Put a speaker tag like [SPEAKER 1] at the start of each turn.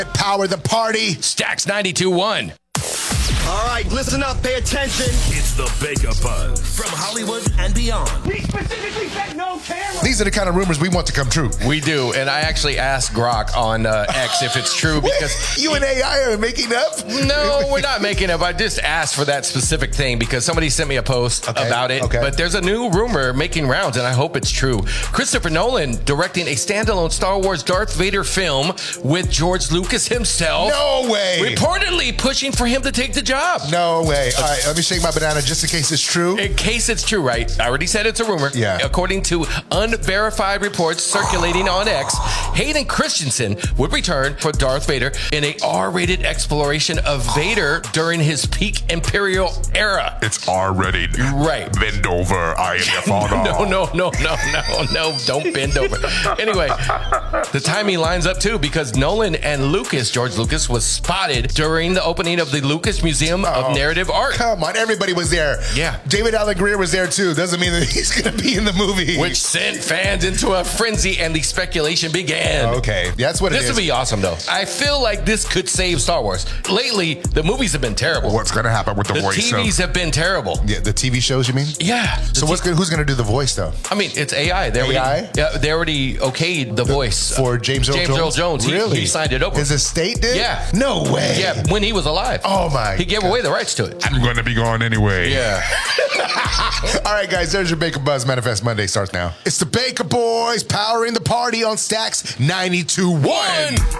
[SPEAKER 1] Power the party.
[SPEAKER 2] Stacks 92.1.
[SPEAKER 3] All right, listen up, pay attention.
[SPEAKER 4] It's the Baker Buzz from Hollywood and beyond.
[SPEAKER 5] We specifically said no camera.
[SPEAKER 1] These are the kind of rumors we want to come true.
[SPEAKER 2] We do, and I actually asked Grok on X if it's true because
[SPEAKER 1] you and AI are making up?
[SPEAKER 2] No, we're not making up. I just asked for that specific thing because somebody sent me a post about it.
[SPEAKER 1] Okay.
[SPEAKER 2] But there's a new rumor making rounds, and I hope it's true. Christopher Nolan directing a standalone Star Wars Darth Vader film with George Lucas himself.
[SPEAKER 1] No way.
[SPEAKER 2] Reportedly pushing for him to take the job.
[SPEAKER 1] No way. All right, let me shake my banana just in case it's true.
[SPEAKER 2] In case it's true, right? I already said it's a rumor.
[SPEAKER 1] Yeah.
[SPEAKER 2] According to unverified reports circulating on X, Hayden Christensen would return for Darth Vader in a R-rated exploration of Vader during his peak Imperial era.
[SPEAKER 6] It's R-rated.
[SPEAKER 2] Right.
[SPEAKER 6] Bend over. I am your father.
[SPEAKER 2] No. Don't bend over. Anyway, the timing lines up too because Nolan and George Lucas, was spotted during the opening of the Lucas Museum of Narrative Art.
[SPEAKER 1] Come on, everybody was there.
[SPEAKER 2] Yeah.
[SPEAKER 1] David Alan Grier was there too. Doesn't mean that he's going to be in the movie.
[SPEAKER 2] Which sent fans into a frenzy and the speculation began.
[SPEAKER 1] Okay, that's what it is.
[SPEAKER 2] This would be awesome though. I feel like this could save Star Wars. Lately, the movies have been terrible.
[SPEAKER 6] What's going to happen with the voice?
[SPEAKER 2] The TVs have been terrible.
[SPEAKER 1] Yeah, the TV shows, you mean?
[SPEAKER 2] Yeah.
[SPEAKER 1] So who's going to do the voice though?
[SPEAKER 2] I mean, it's AI. They already okayed the voice
[SPEAKER 1] for James Earl Jones.
[SPEAKER 2] Really? He signed it over.
[SPEAKER 1] His estate did?
[SPEAKER 2] Yeah.
[SPEAKER 1] No way.
[SPEAKER 2] Yeah, when he was alive.
[SPEAKER 1] Oh my.
[SPEAKER 2] He gave away the rights to it.
[SPEAKER 6] I'm going to be gone anyway.
[SPEAKER 2] Yeah.
[SPEAKER 1] All right, guys, there's your Baker Buzz. Manifest Monday starts now. It's the Baker Boys powering the party on Stacks 92.1.